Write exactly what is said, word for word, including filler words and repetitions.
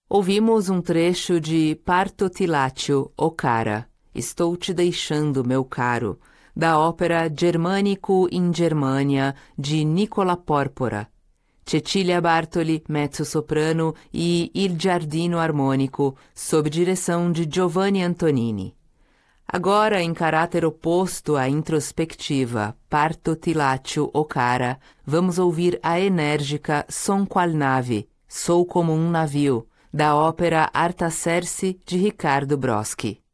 Ouvimos um trecho de Parto ti lascio, o cara, Estou te deixando, meu caro, da ópera Germanico in Germania, de Nicola Porpora. Cecilia Bartoli, mezzo-soprano, e Il Giardino Armonico, sob direção de Giovanni Antonini. Agora, em caráter oposto à introspectiva Parto ti lascio, o cara, vamos ouvir a enérgica Son qual nave, Sou como um navio, da ópera Artaserse, de Ricardo Broschi.